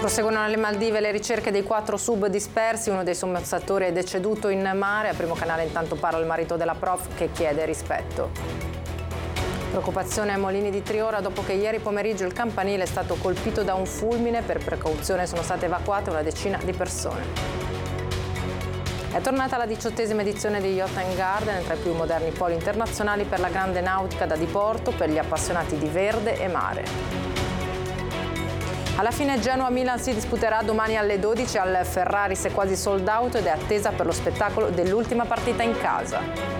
Proseguono alle Maldive le ricerche dei 4 sub dispersi, uno dei sommozzatori è deceduto in mare. A Primo Canale intanto parla il marito della prof che chiede rispetto. Preoccupazione ai Molini di Triora dopo che ieri pomeriggio il campanile è stato colpito da un fulmine. Per precauzione sono state evacuate una decina di persone. È tornata la 18ª edizione di Yacht and Garden, tra i più moderni poli internazionali per la grande nautica da diporto per gli appassionati di verde e mare. Alla fine Genoa-Milan si disputerà domani alle 12 al Ferraris, è quasi sold out ed è attesa per lo spettacolo dell'ultima partita in casa.